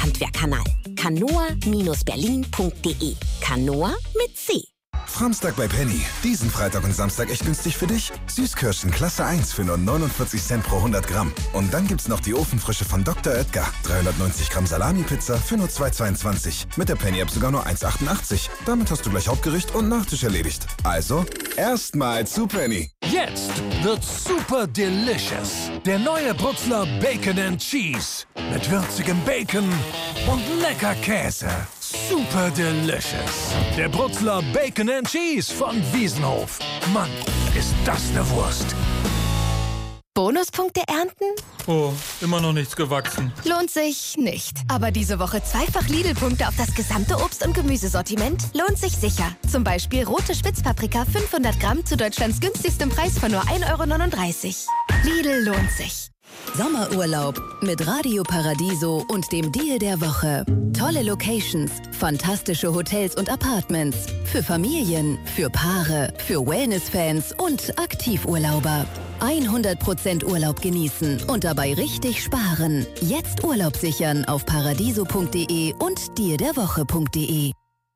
Handwerkkanal. Canoa-berlin.de. Canoa mit C. Framstag bei Penny. Diesen Freitag und Samstag echt günstig für dich. Süßkirschen Klasse 1 für nur 49 Cent pro 100 Gramm. Und dann gibt's noch die Ofenfrische von Dr. Oetker. 390 Gramm Salami-Pizza für nur 2,22. Mit der Penny-App sogar nur 1,88. Damit hast du gleich Hauptgericht und Nachtisch erledigt. Also, erstmal zu Penny. Jetzt wird's super delicious. Der neue Brutzler Bacon and Cheese. Mit würzigem Bacon und lecker Käse. Super delicious. Der Brutzler Bacon and Cheese von Wiesenhof. Mann, ist das eine Wurst. Bonuspunkte ernten? Oh, immer noch nichts gewachsen. Lohnt sich nicht. Aber diese Woche zweifach Lidl-Punkte auf das gesamte Obst- und Gemüsesortiment lohnt sich sicher. Zum Beispiel rote Spitzpaprika 500 Gramm zu Deutschlands günstigstem Preis von nur 1,39 €. Lidl lohnt sich. Sommerurlaub mit Radio Paradiso und dem Deal der Woche. Tolle Locations, fantastische Hotels und Apartments. Für Familien, für Paare, für Wellness-Fans und Aktivurlauber. 100% Urlaub genießen und dabei richtig sparen. Jetzt Urlaub sichern auf paradiso.de und dealderwoche.de.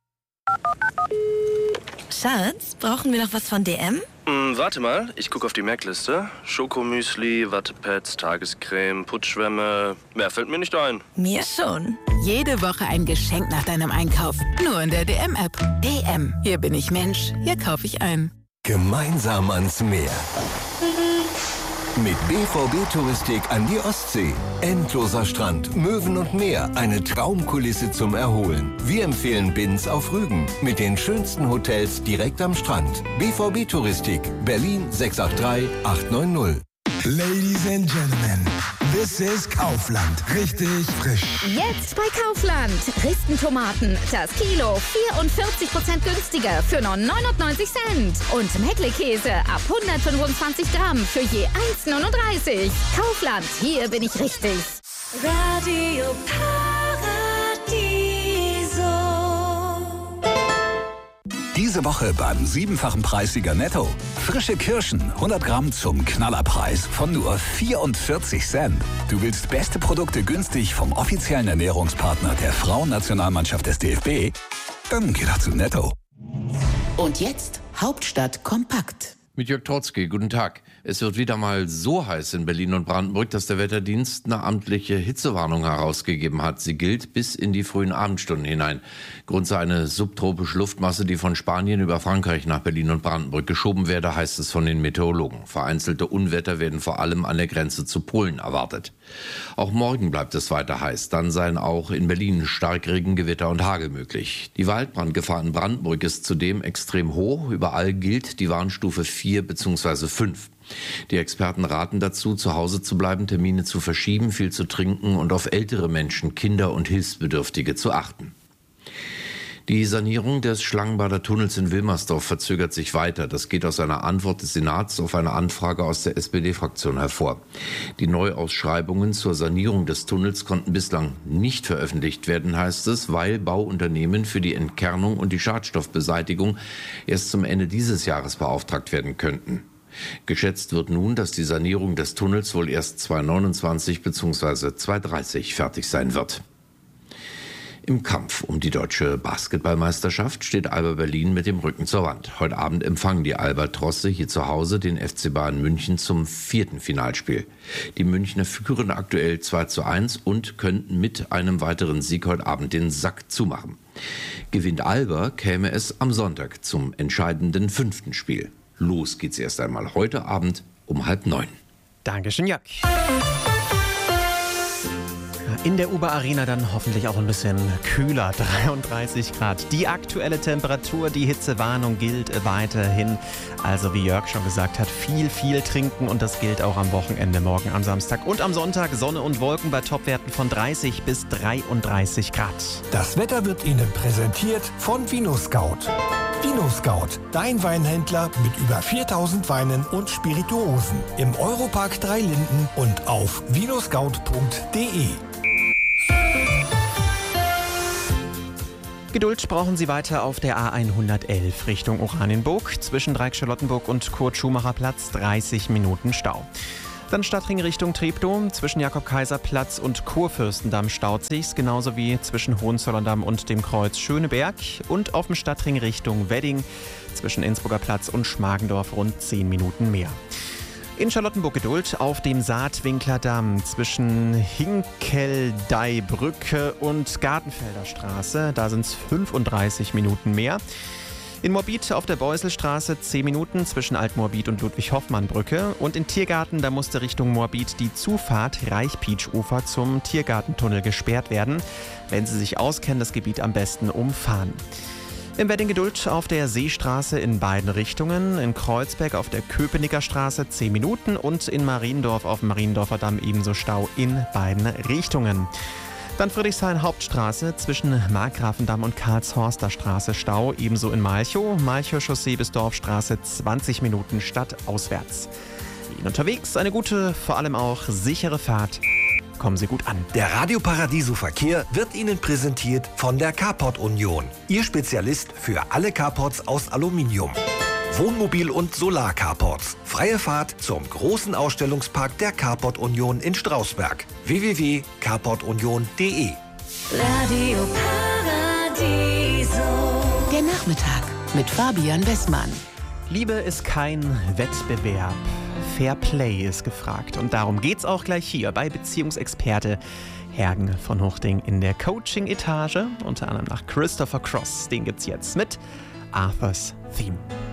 Schatz, brauchen wir noch was von DM? Warte mal, ich gucke auf die Merkliste. Schokomüsli, Wattepads, Tagescreme, Putzschwämme. Mehr fällt mir nicht ein. Mir schon. Jede Woche ein Geschenk nach deinem Einkauf. Nur in der DM-App. DM. Hier bin ich Mensch. Hier kaufe ich ein. Gemeinsam ans Meer. Mit BVB Touristik an die Ostsee. Endloser Strand, Möwen und Meer. Eine Traumkulisse zum Erholen. Wir empfehlen Binz auf Rügen. Mit den schönsten Hotels direkt am Strand. BVB Touristik. Berlin 683 890. Ladies and Gentlemen, this is Kaufland. Richtig frisch. Jetzt bei Kaufland. Ristentomaten, das Kilo 44% günstiger für nur 99 Cent. Und Meckle-Käse ab 125 Gramm für je 1,39. Kaufland, hier bin ich richtig. Radio Paradiso. Diese Woche beim 7-fachen Preissieger Netto. Frische Kirschen, 100 Gramm zum Knallerpreis von nur 44 Cent. Du willst beste Produkte günstig vom offiziellen Ernährungspartner der Frauennationalmannschaft des DFB? Dann geh doch zu Netto. Und jetzt Hauptstadt kompakt. Mit Jörg Trotzki, guten Tag. Es wird wieder mal so heiß in Berlin und Brandenburg, dass der Wetterdienst eine amtliche Hitzewarnung herausgegeben hat. Sie gilt bis in die frühen Abendstunden hinein. Grund sei eine subtropische Luftmasse, die von Spanien über Frankreich nach Berlin und Brandenburg geschoben werde, heißt es von den Meteorologen. Vereinzelte Unwetter werden vor allem an der Grenze zu Polen erwartet. Auch morgen bleibt es weiter heiß. Dann seien auch in Berlin Starkregen, Gewitter und Hagel möglich. Die Waldbrandgefahr in Brandenburg ist zudem extrem hoch. Überall gilt die Warnstufe 4 bzw. 5. Die Experten raten dazu, zu Hause zu bleiben, Termine zu verschieben, viel zu trinken und auf ältere Menschen, Kinder und Hilfsbedürftige zu achten. Die Sanierung des Schlangenbader Tunnels in Wilmersdorf verzögert sich weiter. Das geht aus einer Antwort des Senats auf eine Anfrage aus der SPD-Fraktion hervor. Die Neuausschreibungen zur Sanierung des Tunnels konnten bislang nicht veröffentlicht werden, heißt es, weil Bauunternehmen für die Entkernung und die Schadstoffbeseitigung erst zum Ende dieses Jahres beauftragt werden könnten. Geschätzt wird nun, dass die Sanierung des Tunnels wohl erst 2029 bzw. 2030 fertig sein wird. Im Kampf um die deutsche Basketballmeisterschaft steht Alba Berlin mit dem Rücken zur Wand. Heute Abend empfangen die Albatrosse hier zu Hause den FC Bayern München zum 4. Finalspiel. Die Münchner führen aktuell 2:1 und könnten mit einem weiteren Sieg heute Abend den Sack zumachen. Gewinnt Alba, käme es am Sonntag zum entscheidenden 5. Spiel. Los geht's erst einmal heute Abend um 8:30. Dankeschön, Jörg. In der Uber Arena dann hoffentlich auch ein bisschen kühler, 33 Grad. Die aktuelle Temperatur, die Hitzewarnung gilt weiterhin. Also wie Jörg schon gesagt hat, viel trinken und das gilt auch am Wochenende, morgen am Samstag und am Sonntag. Sonne und Wolken bei Topwerten von 30 bis 33 Grad. Das Wetter wird Ihnen präsentiert von VinoScout. VinoScout, dein Weinhändler mit über 4000 Weinen und Spirituosen. Im Europark 3 Linden und auf vinoscout.de. Geduld brauchen Sie weiter auf der A111 Richtung Oranienburg. Zwischen Dreieck-Charlottenburg und Kurt-Schumacher-Platz 30 Minuten Stau. Dann Stadtring Richtung Treptow. Zwischen Jakob-Kaiser-Platz und Kurfürstendamm staut sich's, genauso wie zwischen Hohenzollern-Damm und dem Kreuz Schöneberg. Und auf dem Stadtring Richtung Wedding zwischen Innsbrucker Platz und Schmargendorf rund 10 Minuten mehr. In Charlottenburg Geduld auf dem Saatwinkler Damm zwischen Hinkeldeibrücke und Gartenfelder Straße. Da sind es 35 Minuten mehr. In Morbid auf der Beuselstraße 10 Minuten zwischen Altmorbid und Ludwig-Hoffmann-Brücke. Und in Tiergarten, da musste Richtung Morbid die Zufahrt Reichpietsch-Ufer zum Tiergartentunnel gesperrt werden. Wenn Sie sich auskennen, das Gebiet am besten umfahren. Im Wedding Geduld auf der Seestraße in beiden Richtungen, in Kreuzberg auf der Köpenicker Straße 10 Minuten und in Mariendorf auf dem Mariendorfer Damm ebenso Stau in beiden Richtungen. Dann Friedrichshain Hauptstraße zwischen Markgrafendamm und Karlshorster Straße Stau, ebenso in Malchow. Malchow Chaussee bis Dorfstraße 20 Minuten stadtauswärts. Ihnen unterwegs eine gute, vor allem auch sichere Fahrt. Kommen Sie gut an. Der Radio Paradiso Verkehr wird Ihnen präsentiert von der Carport Union. Ihr Spezialist für alle Carports aus Aluminium. Wohnmobil- und Solar-Carports. Freie Fahrt zum großen Ausstellungspark der Carport Union in Strausberg. www.carportunion.de. Radio Paradiso. Der Nachmittag mit Fabian Westmann. Liebe ist kein Wettbewerb. Fair Play ist gefragt. Und darum geht's auch gleich hier bei Beziehungsexperte Hergen von Huchting in der Coaching-Etage. Unter anderem nach Christopher Cross. Den gibt's jetzt mit Arthur's Theme.